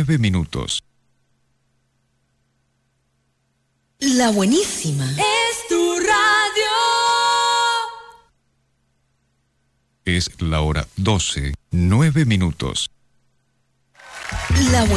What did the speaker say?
9 minutos. La buenísima. Es tu radio. Es la hora 12, 9 minutos. La